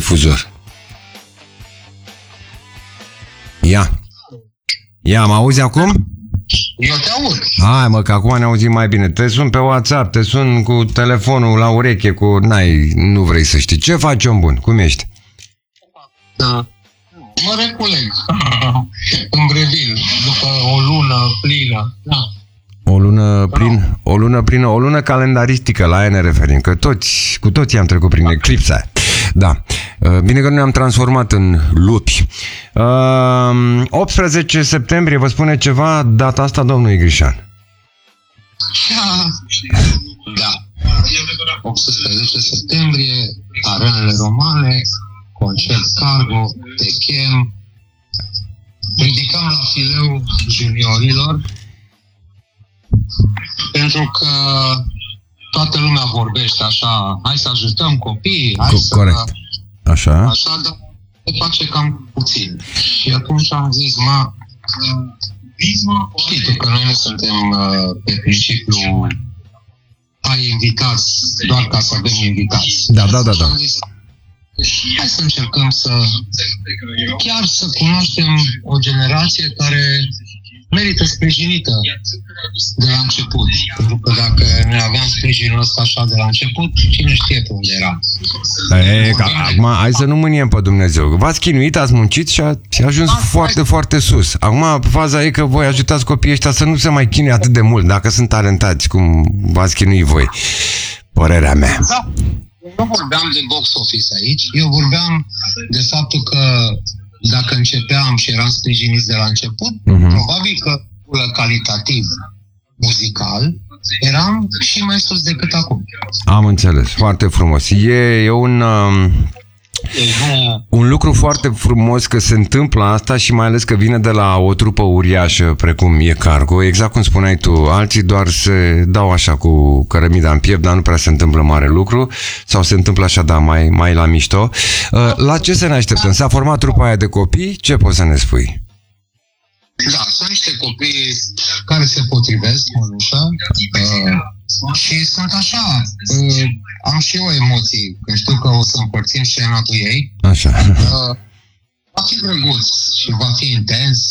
difuzor. Ia, mă auzi acum? Eu te aud. Hai mă, că acum ne auzim mai bine. Te sun pe WhatsApp, te sun cu telefonul la ureche, nu vrei să știi. Ce faci, om bun? Cum ești? Da. Mă reculeg. Îmi revin după o lună plină. Da. O lună plină, o lună calendaristică, la aia ne referim, că cu toții am trecut prin eclipsa. Da. Bine că nu ne-am transformat în lupi. 18 septembrie, vă spune ceva data asta, domnul Igrișan? Da. 18 septembrie, Arenele Romane, concert Cargo, te chem. Ridicăm la fileu juniorilor, pentru că toată lumea vorbește așa, hai să ajutăm copiii, Corect. Așa, dar se face cam puțin. Și atunci am zis, știi tu că noi nu suntem pe principiu ai invitați doar ca să avem invitați. Da. Am zis, hai să încercăm chiar să cunoaștem o generație care merită sprijinită de la început. Pentru că dacă ne aveam sprijinul ăsta așa de la început, cine știe pe unde era. Acum, hai să nu mâniem pe Dumnezeu. V-ați chinuit, ați muncit și a ajuns foarte, foarte sus. Acum, faza e că voi ajutați copiii ăștia să nu se mai chinuie atât de mult, dacă sunt talentați, cum v-ați chinuit voi. Părerea mea. Da. Eu nu vorbeam de box office aici, eu vorbeam de faptul că dacă începeam și eram sprijiniți de la început, probabil că calitativ muzical eram și mai sus decât acum. Am înțeles, foarte frumos. E un lucru foarte frumos că se întâmplă asta și mai ales că vine de la o trupă uriașă precum e Cargo, exact cum spuneai tu, alții doar se dau așa cu cărămida în piept, dar nu prea se întâmplă mare lucru sau se întâmplă așa, da, mai la mișto. La ce să ne așteptăm? S-a format trupa aia de copii? Ce poți să ne spui? Da, sunt niște copii care se potrivesc, mănușă, și sunt așa, am și eu emoții, când știu că o să împărțim scena cu ei. Așa. Va fi drăguț și va fi intens.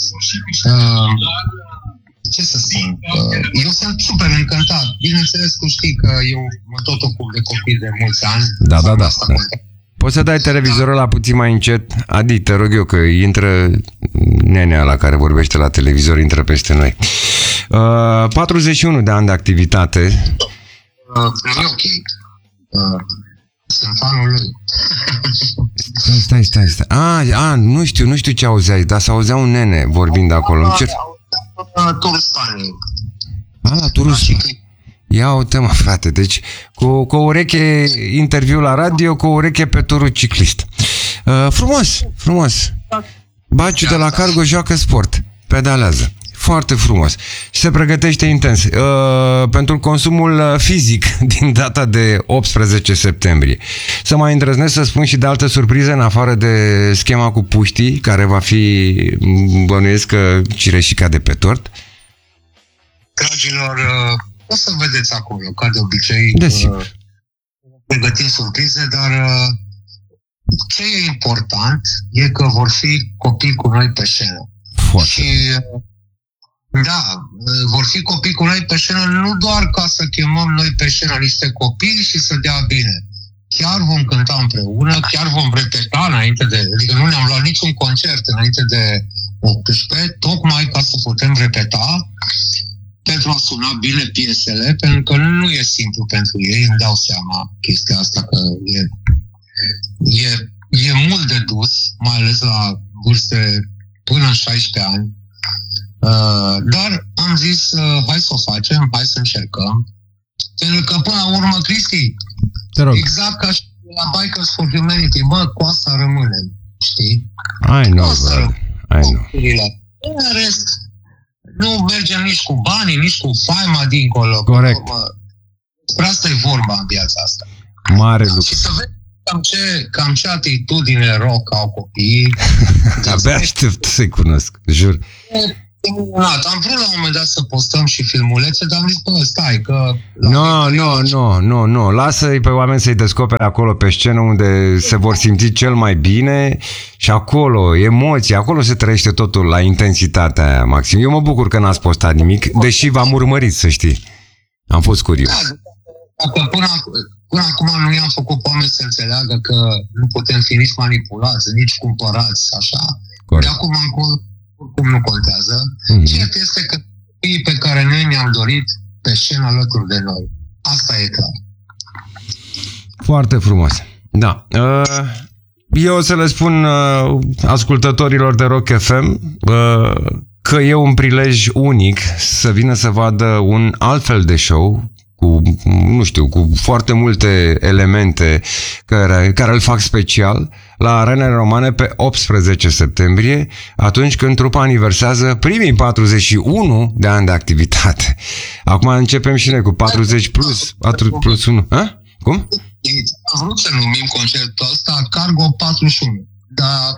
Ce să spun? Eu sunt super încântat. Bineînțeles, tu știi că eu mă tot ocup de copii de mulți ani. Da. Poți să dai televizorul la puțin mai încet? Adi, te rog eu, că intră nenea la care vorbește la televizor, intră peste noi. 41 de ani de activitate. E ok. Sunt fanul lui. Stai. Nu știu ce auzeai, dar s-auzea un nene vorbind acolo. Turul Spaniei. La turul Spaniei. Ia uite, mă, frate, deci cu o ureche interviu la radio, cu o ureche pe turul ciclist. Frumos. Baciu de la Cargo joacă sport, pedalează. Foarte frumos. Și se pregătește intens. Pentru consumul fizic din data de 18 septembrie. Să mai îndrăznesc să spun și de altă surpriză, în afară de schema cu puștii, care va fi, bănuiesc că, cireșica de pe tort. Dragilor, o să vedeți acolo, ca de obicei. Desigur. Pregătim surprize, dar ce e important e că vor fi copii cu noi pe scenă. Foarte. Și vor fi copii cu noi pe scenă nu doar ca să chemăm noi pe scenă niște copii și să dea bine. Chiar vom cânta împreună, chiar vom repeta adică nu ne-am luat niciun concert înainte de 18, tocmai ca să putem repeta pentru a suna bine piesele, pentru că nu e simplu pentru ei, îmi dau seama chestia asta că e mult de dus, mai ales la vârste până în 16 ani. Dar am zis, hai să o facem, hai să încercăm. Pentru că până la urmă, Cristi, exact ca și la Bikers for Humanity, cu asta rămânem, știi? I know. În rest, nu mergem nici cu banii, nici cu faima dincolo. Corect. Despre asta e vorba în viața asta. Mare lucru. Și să vedem cam ce atitudine rock au copiii. Abia aștept să-i cunosc, jur. Am vrut la un moment dat să postăm și filmulețe, dar am zis, bă, stai, că... Nu, lasă-i pe oameni să-i descopere acolo pe scenă unde se vor simți cel mai bine și acolo, emoții, acolo se trăiește totul la intensitatea aia, Maxim. Eu mă bucur că n-ați postat nimic, deși v-am urmărit, să știi. Am fost curios. Dacă până acum nu i-am făcut pe oameni să înțeleagă că nu putem fi nici manipulați, nici cumpărați, așa, Corect. de acum încolo oricum nu contează. Cert este că copiii pe care noi ne-am dorit pe scenă alături de noi. Asta e clar. Foarte frumos. Da. Eu o să le spun ascultătorilor de Rock FM că e un prilej unic să vină să vadă un altfel de show cu, nu știu, cu foarte multe elemente care îl fac special la Arenele Romane pe 18 septembrie, atunci când trupa aniversează primii 41 de ani de activitate. Acum începem și noi cu 40 plus, 4 plus 1. Ha? Cum? Am vrut să numim concertul ăsta Cargo 41, dar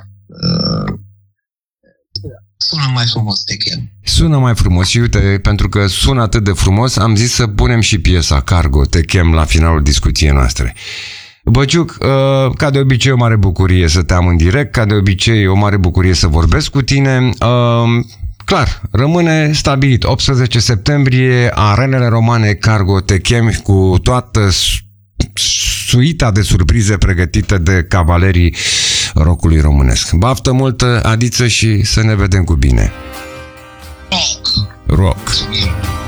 sună mai frumos de chem. Sună mai frumos și uite, pentru că sună atât de frumos, am zis să punem și piesa Cargo, te chem la finalul discuției noastre. Băciuc, ca de obicei o mare bucurie să te am în direct, ca de obicei o mare bucurie să vorbesc cu tine. Clar, rămâne stabilit, 18 septembrie, Arenele Romane, Cargo, te chem cu toată suita de surprize pregătită de cavalerii rockului românesc. Baftă multă, adiță și să ne vedem cu bine. Rock. Rock.